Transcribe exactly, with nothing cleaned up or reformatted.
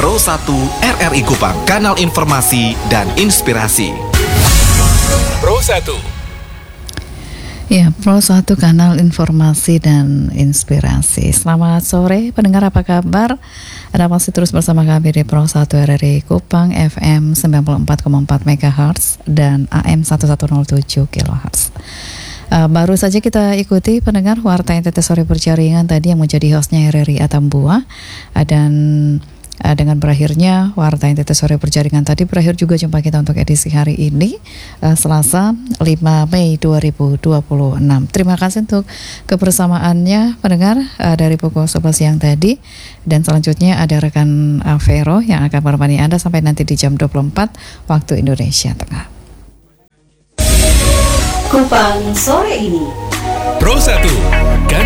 Pro satu R R I Kupang, kanal informasi dan inspirasi. Pro satu. Ya, Pro satu kanal informasi dan inspirasi. Selamat sore pendengar, apa kabar? Anda masih terus bersama kami di Pro satu R R I Kupang F M sembilan puluh empat koma empat megahertz dan A M seribu seratus tujuh kilohertz. Uh, baru saja kita ikuti pendengar Warta N T T Sore Berjaringan tadi yang menjadi hostnya R R I Atambua, uh, dan uh, dengan berakhirnya Warta N T T Sore Berjaringan tadi berakhir juga jumpa kita untuk edisi hari ini, uh, Selasa lima Mei dua ribu dua puluh enam. Terima kasih untuk kebersamaannya pendengar uh, dari pukul sebelas siang tadi, dan selanjutnya ada rekan uh, Vero yang akan menemani Anda sampai nanti di jam dua puluh empat waktu Indonesia Tengah. Kupang sore ini Pro satu, kanal